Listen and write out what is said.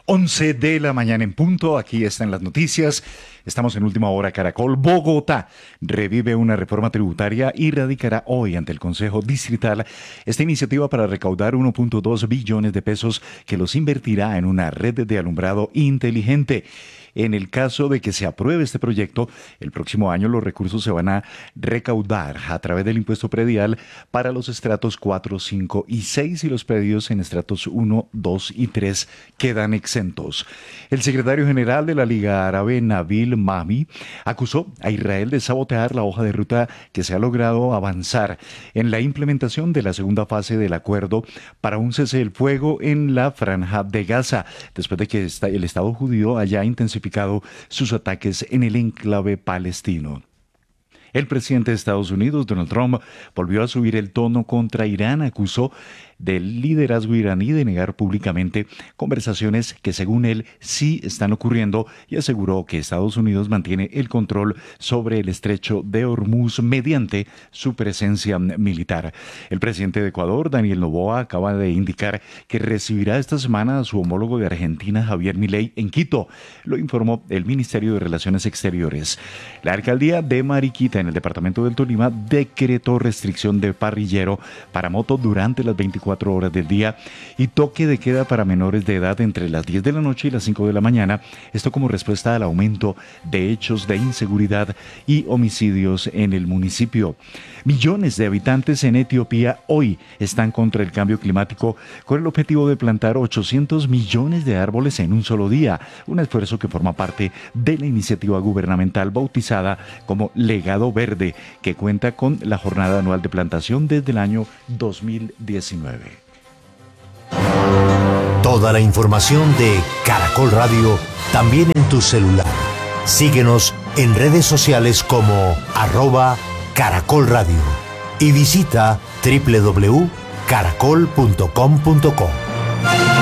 11 de la mañana en punto, aquí están las noticias. Estamos en Última Hora Caracol. Bogotá revive una reforma tributaria y radicará hoy ante el Consejo Distrital esta iniciativa para recaudar 1.2 billones de pesos que los invertirá en una red de alumbrado inteligente. En el caso de que se apruebe este proyecto, el próximo año los recursos se van a recaudar a través del impuesto predial para los estratos 4, 5 y 6 y los predios en estratos 1, 2 y 3 quedan exentos. El secretario general de la Liga Árabe, Nabil Mahmi, acusó a Israel de sabotear la hoja de ruta que se ha logrado avanzar en la implementación de la segunda fase del acuerdo para un cese del fuego en la Franja de Gaza, después de que el Estado judío haya intensificado sus ataques en el enclave palestino. El presidente de Estados Unidos, Donald Trump, volvió a subir el tono contra Irán, acusó del liderazgo iraní de negar públicamente conversaciones que, según él, sí están ocurriendo, y aseguró que Estados Unidos mantiene el control sobre el estrecho de Hormuz mediante su presencia militar. El presidente de Ecuador, Daniel Noboa, acaba de indicar que recibirá esta semana a su homólogo de Argentina, Javier Milei, en Quito. Lo informó el Ministerio de Relaciones Exteriores. La alcaldía de Mariquita, en el departamento del Tolima, decretó restricción de parrillero para moto durante las 24 horas del día y toque de queda para menores de edad entre las 10 de la noche y las 5 de la mañana, esto como respuesta al aumento de hechos de inseguridad y homicidios en el municipio. Millones de habitantes en Etiopía hoy están contra el cambio climático con el objetivo de plantar 800 millones de árboles en un solo día, un esfuerzo que forma parte de la iniciativa gubernamental bautizada como Legado Verde, que cuenta con la jornada anual de plantación desde el año 2019. Toda la información de Caracol Radio también en tu celular. Síguenos en redes sociales como @Caracol Radio y visita www.caracol.com.co.